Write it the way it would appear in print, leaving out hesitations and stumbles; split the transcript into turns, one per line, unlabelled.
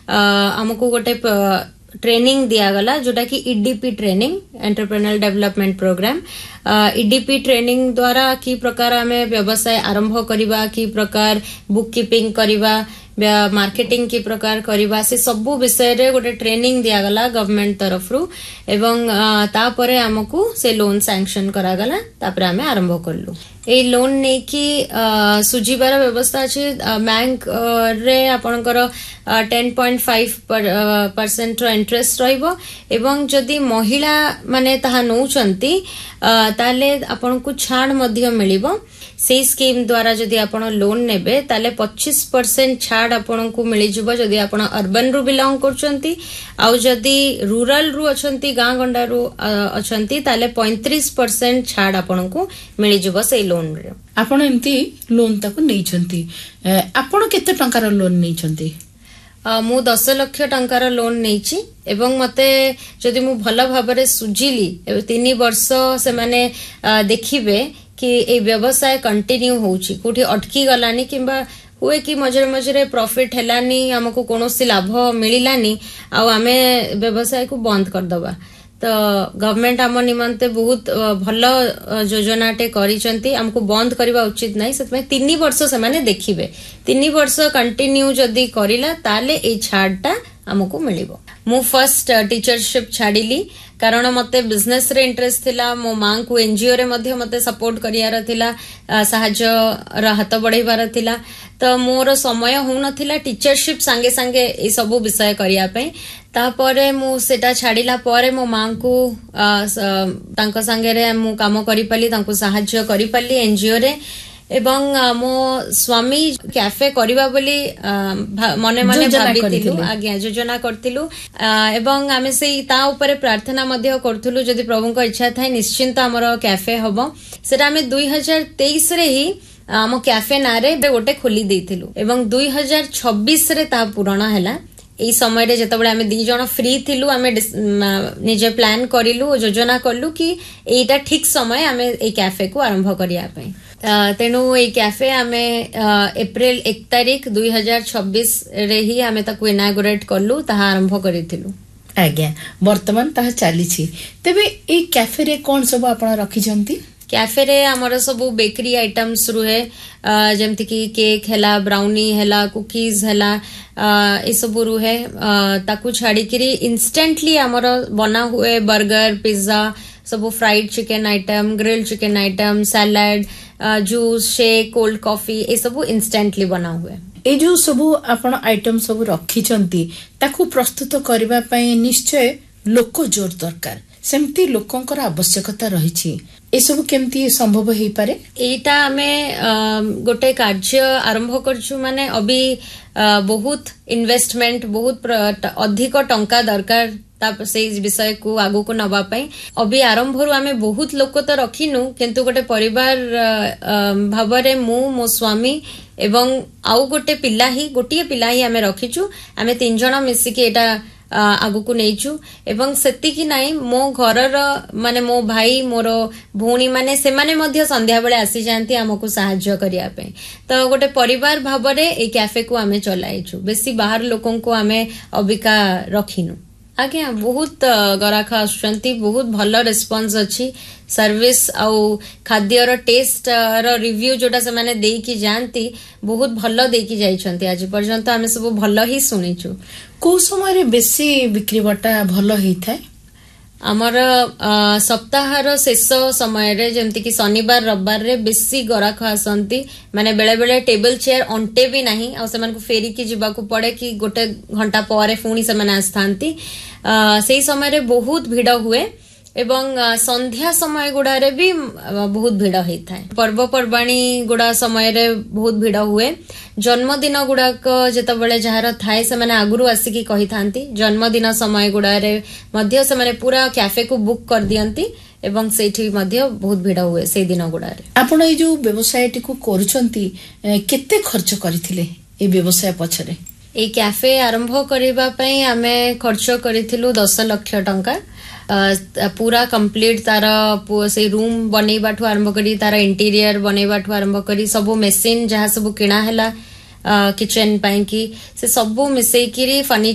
हमको गोटे ट्रेनिंग दिया गला जोटा कि EDP training entrepreneur development programme. EDP training द्वारा की प्रकार आमे व्यवसाय आरंभ करिबा, की प्रकार बुक कीपिंग करिबा, मार्केटिंग की प्रकार करिबा, से सबु विषय रे गोटे ट्रेनिंग दिया गला गवर्नमेंट तरफ रु। एवं तापरे हमकु से लोन सैंक्शन करा गला, तापरे आमे आरंभ करलु। ए लोन नै कि सुजीबार व्यवस्था अछि बैंक रे आपनकर 10.5% इंटरेस्ट रहिबो। एवं जदि महिला माने ताहा नौचंती ताले आपनको छाड़ मध्य मिलिबो। से स्कीम द्वारा जदि आपण लोन नेबे ताले 25% छाड़ आपनको मिली जिवो जदि आपण अर्बन रु बिलोंग करचंती। आउ जदि रूरल रु अछंती, गां गंडा रु अछंती, ताले 35% छाड़ आपनको मिली जिवो से लोन रे।
आपण एमती लोन ताको नैछंती, आपण केते टंकार लोन नैछंती?
मु 10 लाख टंकार लोन नैछि। एवं मते जदि मु भल भाबरे सुजिली 3 वर्ष से माने देखिबे कि ए व्यवसाय कंटिन्यू होउछि, कोठी अटकी गलानी किंबा हुए कि मझरे मझरे प्रॉफिट हेलानी, हमको कोनोसी लाभ मिलिलानी, आ आमे व्यवसाय को बंद कर दबा। तो गवर्नमेंट आम निमंते बहुत भल योजनाटे करिसंती। हमको बंद करबा उचित नाही, सेतमे 3 वर्ष से माने देखिबे। 3 वर्ष कंटिन्यू जदि करिला ताले ए छाड़टा हमको मिलिबो। मु फर्स्ट टीचरशिप छाड़िली कारण मते बिजनेस रे इंटरेस्ट थिला। मो मां को एनजीओ रे मध्ये मते सपोर्ट करियार थिला, सहाय्य र हाथ बढ़ाइबार थिला। तो मोर समय हो नथिला टीचरशिप संगे संगे ए सब विषय करिया पे। तापरे मु सेटा छाड़िला परे मो मां को तांको संगे रे मु काम करि पाली, तांको सहाय्य करि पाली एनजीओ रे। एवं मो स्वामी कैफे करिबा बोली मने मने भाबिथिलु, आज्ञा योजना करथिलु। एवं आमे सेई ता ऊपर प्रार्थना मध्ये करथुलु जदि प्रभुଙ୍କ इच्छा थाए निश्चिंत हमर कैफे हबो। सेटा आमे 2023 रे ही हम कैफे नारे गोटे खोली देथिलु। एवं 2026 रे ता पूर्ण हैला। एई समय रे जतबळे आमे 2 जण फ्री थिलु, आमे निजे प्लान करिलु, योजना करलु कि एटा ठीक समय आमे ए कैफे को आरंभ करिया पे। तेणु ए कैफे आमे एप्रिल 1 तारिख 2026 रे ही आमे ताकू इनागुरेट करलु, ताहा आरंभ करिथिलु।
आज्ञा वर्तमान ताहा चलीछि। तेबे ए कैफे रे कोन सब आपण रखि जंती?
कैफे रे हमर सब बेकरी आइटम्स रुहे, जेमति कि केक हैला, ब्राउनी हैला, कुकीज हैला, ए सब रुहे। ताकू छाड़ी करी इंस्टेंटली हमर बना हुए बर्गर, पिज्जा, सब fried chicken item, grill chicken item, salad, juice, shake, cold coffee, ए सब इंस्टेंटली बना हुए।
ए जो सब आपण आइटम सब रखी चंती ताकू प्रस्तुत करबा पई निश्चय लोक जोर दरकार, सेमती लोकंकर आवश्यकता रहिछि। ए सब केमती संभव हेई पारे?
एटा हमें गोटे कार्य आरंभ करछु, माने अभी बहुत इन्वेस्टमेंट, बहुत अधिक टंका दरकार से विषय को आगु को नबा पई। अभी आरंभ रु आमे बहुत लोक तो रखिनु, किंतु गोटे परिवार भावरे मो स्वामी एवं आउ गोटे पिला ही आमे रखिछु। आमे 3 जण मिसिके एटा आगु को नैचु। एवं सेति कि नाही मो घरर माने मो भाई, मोर भौणी माने से माने मध्य संध्या बेले आसी जानती हमको सहाय्य करिया पे। तो गोटे परिवार भावरे ए कैफे को आमे चलाइछु, बेसी बाहर लोकन को आमे अबिका रखिनु। आज्ञा बहुत गराख आसुचंती, बहुत भल रेस्पॉन्स अच्छी सर्विस आउ खाद्यर टेस्ट रो रिव्यू जोटा से माने देई की जानती बहुत भल देई की जाइछंती। आज पर्यंत आमे सब भल ही सुनिछु।
को समय रे बेसी बिक्री बटा भल हेई थाए?
आमर सप्ताहर शेष समय रे जेमति कि शनिवार रविवार रे बेसी गराख आसंती, माने बेले बेले टेबल चेयर अंटे भी नाही, आ से मानको फेरी की जिबा को पड़े कि गोटे घंटा परे फुणी से माने आस्थांती। सेही समय रे बहुत भीड़ हुए। एवं संध्या समय गुड़ा रे भी बहुत भीड़ होता है। पर्वपर्वाणी गुड़ा समय रे बहुत भीड़ हुए। जन्मदिन गुड़ाक जेतबेले जहार थाए से माने आगुरु आसिकी कहि थांती, जन्मदिन समय गुड़ा रे मध्य से माने पूरा कैफे को बुक कर दियंती एवं सेठी मध्य बहुत भीड़ हुए से दिन गुड़ा रे।
आपण ए जो व्यवसाय टी को करूछंती केते खर्च करिथिले ए व्यवसाय पछरे?
ए कैफे आरंभ करिबा पई आमे खर्च करिथिलु 10 लाख टंका। पूरा कंप्लीट तार से रूम बनैबाठू आरंभ करी, तार इंटीरियर बनैबाठू आरंभ करी, सब मेसिन जहाँ सब किणा हैला किचन पाई की से सब मिसेई किरी फर्निचर